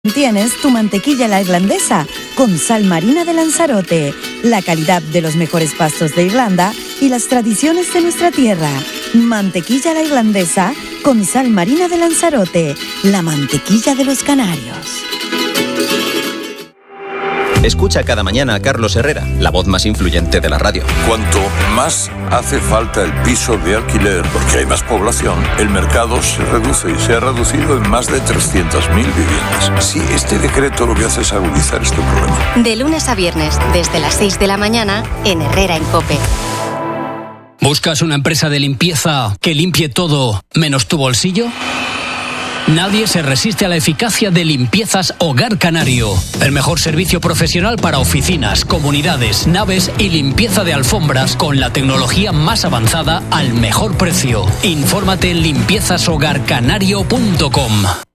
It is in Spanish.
Tienes tu mantequilla la irlandesa con sal marina de Lanzarote, la calidad de los mejores pastos de Irlanda y las tradiciones de nuestra tierra. Mantequilla la irlandesa con sal marina de Lanzarote, la mantequilla de los canarios. Escucha cada mañana a Carlos Herrera, la voz más influyente de la radio. Cuanto más hace falta el piso de alquiler, porque hay más población, el mercado se reduce y se ha reducido en más de 300.000 viviendas. Sí, este decreto lo que hace es agudizar este problema. De lunes a viernes, desde las 6 de la mañana, en Herrera en COPE. ¿Buscas una empresa de limpieza que limpie todo menos tu bolsillo? Nadie se resiste a la eficacia de Limpiezas Hogar Canario. El mejor servicio profesional para oficinas, comunidades, naves y limpieza de alfombras con la tecnología más avanzada al mejor precio. Infórmate en limpiezashogarcanario.com.